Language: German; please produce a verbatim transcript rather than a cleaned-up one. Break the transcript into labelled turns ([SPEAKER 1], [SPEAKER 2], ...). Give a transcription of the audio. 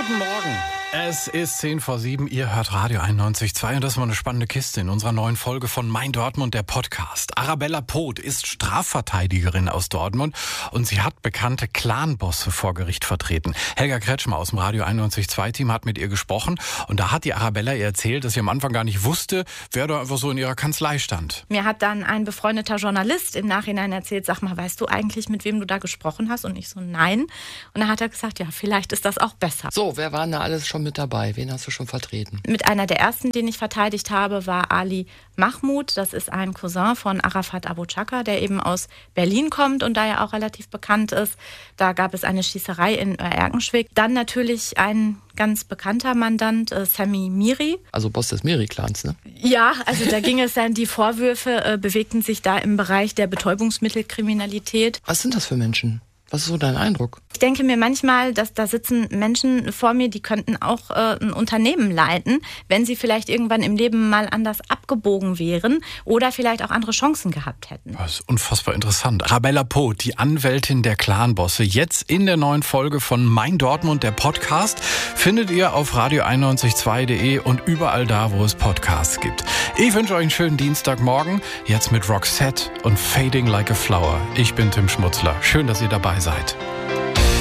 [SPEAKER 1] Guten Morgen. Es ist zehn vor sieben, ihr hört Radio einundneunzig Komma zwei und das war eine spannende Kiste in unserer neuen Folge von Mein Dortmund, der Podcast. Arabella Poth ist Strafverteidigerin aus Dortmund und sie hat bekannte Clanbosse vor Gericht vertreten. Helga Kretschmer aus dem Radio einundneunzig Komma zwei Team hat mit ihr gesprochen und da hat die Arabella ihr erzählt, dass sie am Anfang gar nicht wusste, wer da einfach so in ihrer Kanzlei stand.
[SPEAKER 2] Mir hat dann ein befreundeter Journalist im Nachhinein erzählt, sag mal, weißt du eigentlich, mit wem du da gesprochen hast? Und ich so, nein. Und dann hat er gesagt, ja, vielleicht ist das auch besser.
[SPEAKER 3] So, wer war denn da alles schon mit dabei? Wen hast du schon vertreten?
[SPEAKER 2] Mit einer der ersten, den ich verteidigt habe, war Ali Mahmoud. Das ist ein Cousin von Arafat Abu Chaka, der eben aus Berlin kommt und da ja auch relativ bekannt ist. Da gab es eine Schießerei in Erkenschwick. Dann natürlich ein ganz bekannter Mandant, äh, Sami Miri.
[SPEAKER 3] Also Boss des Miri-Clans, ne?
[SPEAKER 2] Ja, also da ging es dann, die Vorwürfe äh, bewegten sich da im Bereich der Betäubungsmittelkriminalität.
[SPEAKER 3] Was sind das für Menschen? Was ist so dein Eindruck?
[SPEAKER 2] Ich denke mir manchmal, dass da sitzen Menschen vor mir, die könnten auch äh, ein Unternehmen leiten, wenn sie vielleicht irgendwann im Leben mal anders abgebogen wären oder vielleicht auch andere Chancen gehabt hätten.
[SPEAKER 1] Das ist unfassbar interessant. Arabella Poth, die Anwältin der Clanbosse, jetzt in der neuen Folge von Mein Dortmund, der Podcast, findet ihr auf radio einundneunzig Komma zwei punkt de und überall da, wo es Podcasts gibt. Ich wünsche euch einen schönen Dienstagmorgen, jetzt mit Roxette und Fading Like a Flower. Ich bin Tim Schmutzler. Schön, dass ihr dabei seid.